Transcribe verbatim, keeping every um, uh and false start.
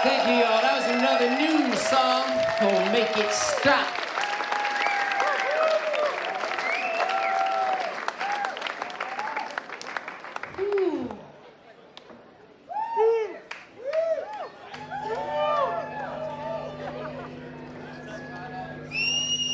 Thank you, y'all. That was another new song called Make It Stop.